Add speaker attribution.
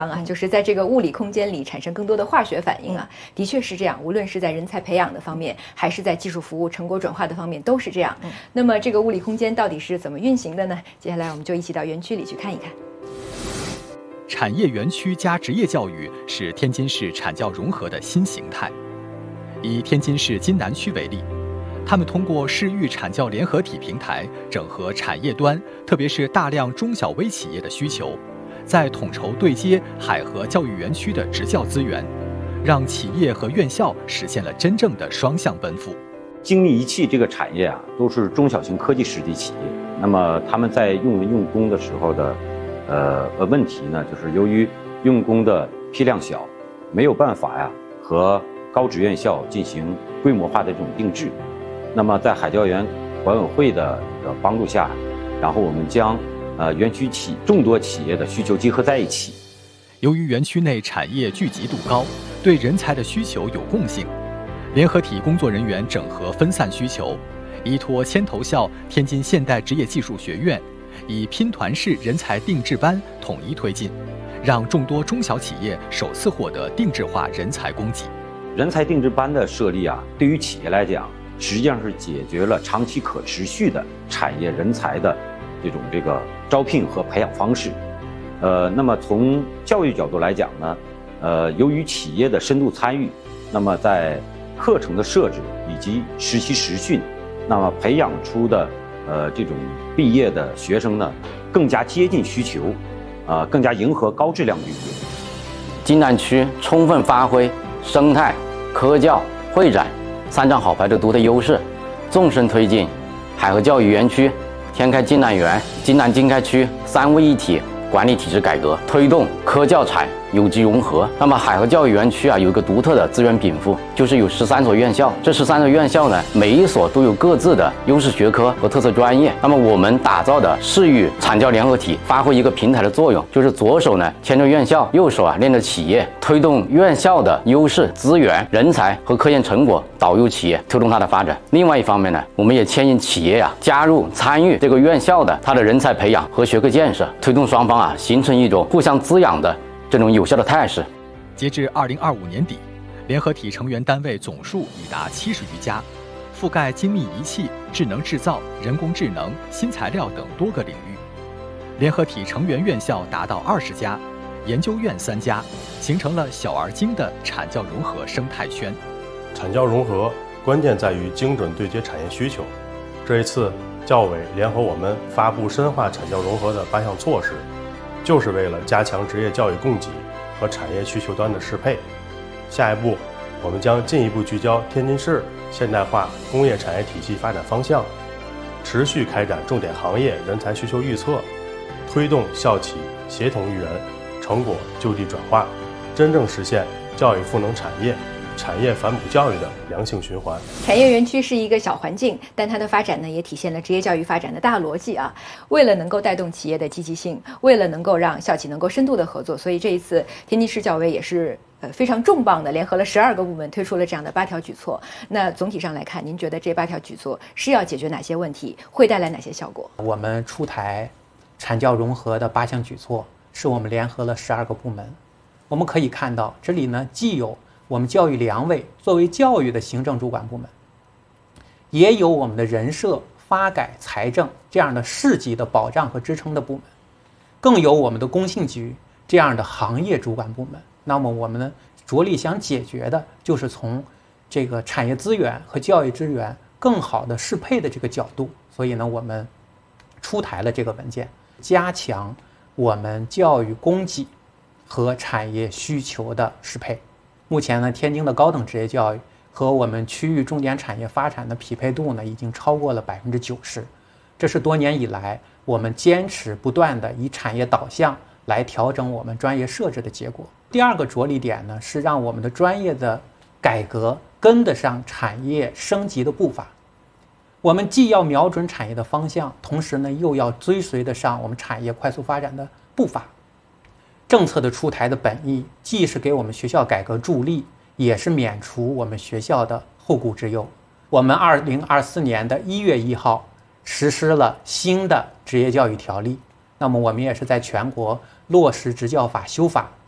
Speaker 1: 就是在这个物理空间里产生更多的化学反应啊，的确是这样。无论是在人才培养的方面，还是在技术服务成果转化的方面，都是这样。那么这个物理空间到底是怎么运行的呢？接下来我们就一起到园区里去看一看。
Speaker 2: 产业园区加职业教育是天津市产教融合的新形态。以天津市津南区为例，他们通过市域产教联合体平台，整合产业端，特别是大量中小微企业的需求，在统筹对接海河教育园区的职教资源，让企业和院校实现了真正的双向奔赴。
Speaker 3: 精密仪器这个产业啊，都是中小型科技实体企业。那么他们在用人用工的时候的问题呢，就是由于用工的批量小，没有办法和高职院校进行规模化的这种定制。那么在海教园管委会的帮助下，然后我们将园区众多企业的需求结合在一起。
Speaker 2: 由于园区内产业聚集度高，对人才的需求有共性，联合体工作人员整合分散需求，依托牵头校天津现代职业技术学院，以拼团式人才定制班统一推进，让众多中小企业首次获得定制化人才供给。
Speaker 3: 人才定制班的设立对于企业来讲，实际上是解决了长期可持续的产业人才的这个招聘和培养方式。那么从教育角度来讲呢，由于企业的深度参与，那么在课程的设置以及实习实训，那么培养出的这种毕业的学生呢，更加接近需求，更加迎合高质量就业。
Speaker 4: 津南区充分发挥生态、科教、会展三张好牌的独特优势，纵深推进海河教育园区、天开津南园、津南经开区三位一体管理体制改革，推动科教产有机融合。那么海河教育园区有一个独特的资源禀赋，就是有13所院校。这13所院校呢，每一所都有各自的优势学科和特色专业。那么我们打造的市域产教联合体，发挥一个平台的作用，就是左手呢牵着院校，右手链着企业，推动院校的优势资源、人才和科研成果导入企业，推动它的发展。另外一方面呢，我们也牵引企业加入参与这个院校的它的人才培养和学科建设，推动双方形成一种互相滋养的这种有效的态势。
Speaker 2: 截至2025年底，联合体成员单位总数已达70余家，覆盖精密仪器、智能制造、人工智能、新材料等多个领域。联合体成员院校达到20家，研究院3家，形成了小而精的产教融合生态圈。
Speaker 5: 产教融合关键在于精准对接产业需求。这一次教委联合我们发布深化产教融合的8项措施，就是为了加强职业教育供给和产业需求端的适配。下一步，我们将进一步聚焦天津市现代化工业产业体系发展方向，持续开展重点行业人才需求预测，推动校企协同育人，成果就地转化，真正实现教育赋能产业、产业反哺教育的良性循环。
Speaker 1: 产业园区是一个小环境，但它的发展呢，也体现了职业教育发展的大逻辑啊。为了能够带动企业的积极性，为了能够让校企能够深度的合作，所以这一次天津市教委也是非常重磅的联合了12个部门，推出了这样的8条举措。那总体上来看，您觉得这8条举措是要解决哪些问题，会带来哪些效果？
Speaker 6: 我们出台产教融合的8项举措，是我们联合了12个部门。我们可以看到，这里呢既有我们教育粮委作为教育的行政主管部门，也有我们的人社、发改、财政这样的市级的保障和支撑的部门，更有我们的工信局这样的行业主管部门。那么我们呢着力想解决的就是从这个产业资源和教育资源更好的适配的这个角度，所以呢我们出台了这个文件，加强我们教育供给和产业需求的适配。目前呢，天津的高等职业教育和我们区域重点产业发展的匹配度呢，已经超过了90%。这是多年以来我们坚持不断的以产业导向来调整我们专业设置的结果。第二个着力点呢，是让我们的专业的改革跟得上产业升级的步伐。我们既要瞄准产业的方向，同时呢，又要追随得上我们产业快速发展的步伐。政策的出台的本意，既是给我们学校改革助力，也是免除我们学校的后顾之忧。我们2024年的1月1号实施了新的职业教育条例，那么我们也是在全国落实职教法修法，